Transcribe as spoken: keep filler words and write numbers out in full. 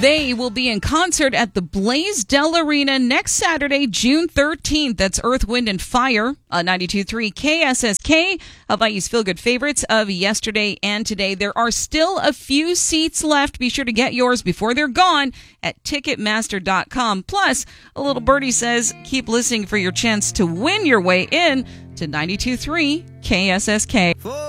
They will be in concert at the Blaisdell Arena next Saturday, June thirteenth. That's Earth, Wind, and Fire on ninety-two point three K S S K, Hawaii's feel-good favorites of yesterday and today. There are still a few seats left. Be sure to get yours before they're gone at Ticketmaster dot com. Plus, a little birdie says, keep listening for your chance to win your way in to ninety-two point three K S S K.